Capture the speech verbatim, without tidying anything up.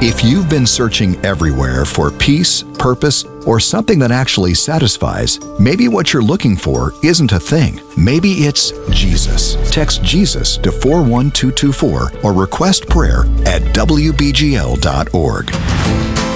If you've been searching everywhere for peace, purpose, or something that actually satisfies, maybe what you're looking for isn't a thing. Maybe it's Jesus. Text Jesus to four one two two four or request prayer at w b g l dot org.